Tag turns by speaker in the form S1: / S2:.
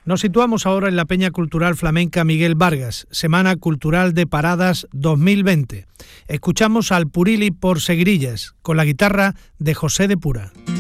S1: Nos situamos ahora en la Peña Cultural Flamenca Miguel Vargas, Semana Cultural de Paradas 2020. Escuchamos al Purili por Segrillas, con la guitarra de José de Pura.